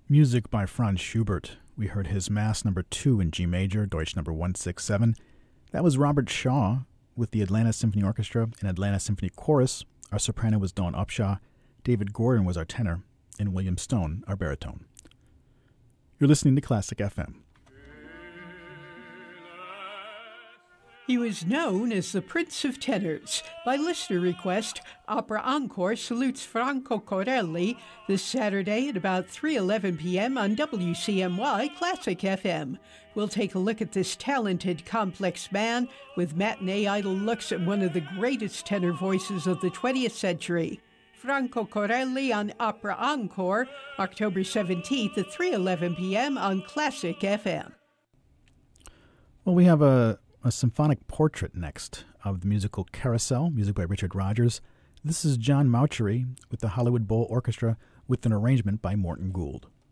Music by Franz Schubert. We heard his Mass number 2 in G major, Deutsch number 167. That was Robert Shaw with the Atlanta Symphony Orchestra and Atlanta Symphony Chorus. Our soprano was Dawn Upshaw. David Gordon was our tenor, and William Stone, our baritone. You're listening to Classic FM. He was known as the Prince of Tenors. By listener request, Opera Encore salutes Franco Corelli this Saturday at about 3:11 p.m. on WCMY Classic FM. We'll take a look at this talented, complex man with matinee idol looks at one of the greatest tenor voices of the 20th century. Franco Corelli on Opera Encore, October 17th at 3:11 p.m. on Classic FM. Well, we have a symphonic portrait next of the musical Carousel, music by Richard Rodgers. This is John Mauchery with the Hollywood Bowl Orchestra with an arrangement by Morton Gould.